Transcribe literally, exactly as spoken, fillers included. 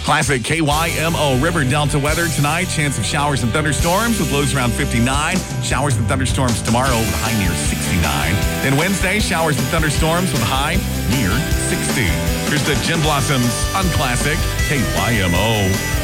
Classic K Y M O River Delta weather tonight. Chance of showers and thunderstorms with lows around fifty-nine. Showers and thunderstorms tomorrow with a high near sixty-nine. Then Wednesday, showers and thunderstorms with a high near sixty. Here's the Gin Blossoms Unclassic K Y M O.